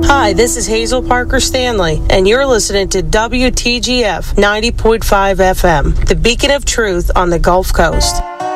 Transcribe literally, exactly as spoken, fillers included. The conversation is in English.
Hi, this is Hazel Parker Stanley, and you're listening to W T G F ninety point five F M, the beacon of truth on the Gulf Coast.